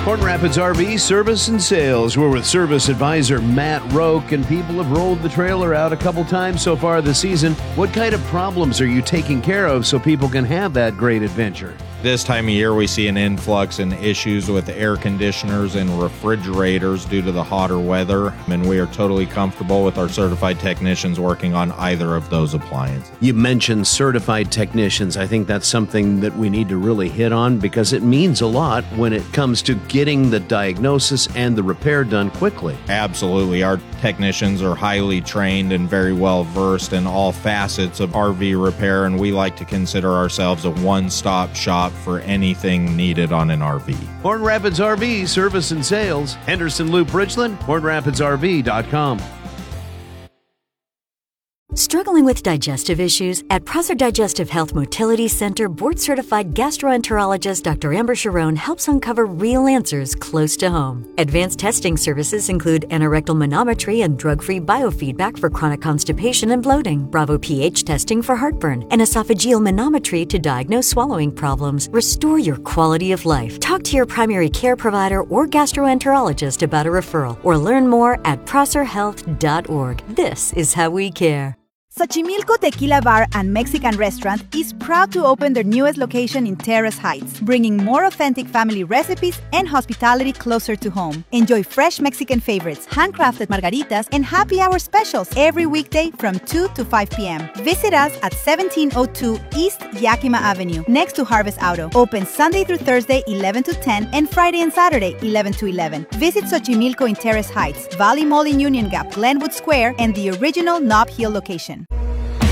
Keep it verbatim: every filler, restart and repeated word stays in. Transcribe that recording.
Horton Rapids R V Service and Sales. We're with service advisor Matt Roque, and people have rolled the trailer out a couple times so far this season. What kind of problems are you taking care of so people can have that great adventure? This time of year, we see an influx in issues with air conditioners and refrigerators due to the hotter weather, and we are totally comfortable with our certified technicians working on either of those appliances. You mentioned certified technicians. I think that's something that we need to really hit on because it means a lot when it comes to getting the diagnosis and the repair done quickly. Absolutely. Our technicians are highly trained and very well versed in all facets of R V repair, and we like to consider ourselves a one-stop shop for anything needed on an R V. Horton Rapids R V Service and Sales, Henderson Loop, Richland, horton rapids r v dot com. Struggling with digestive issues? At Prosser Digestive Health Motility Center, board-certified gastroenterologist Doctor Amber Sharon helps uncover real answers close to home. Advanced testing services include anorectal manometry and drug-free biofeedback for chronic constipation and bloating, Bravo pH testing for heartburn, and esophageal manometry to diagnose swallowing problems. Restore your quality of life. Talk to your primary care provider or gastroenterologist about a referral, or learn more at prosser health dot org. This is how we care. Xochimilco Tequila Bar and Mexican Restaurant is proud to open their newest location in Terrace Heights, bringing more authentic family recipes and hospitality closer to home. Enjoy fresh Mexican favorites, handcrafted margaritas, and happy hour specials every weekday from two to five p.m. Visit us at seventeen oh two East Yakima Avenue, next to Harvest Auto. Open Sunday through Thursday, eleven to ten, and Friday and Saturday, eleven to eleven. Visit Xochimilco in Terrace Heights, Valley Mall in Union Gap, Glenwood Square, and the original Nob Hill location.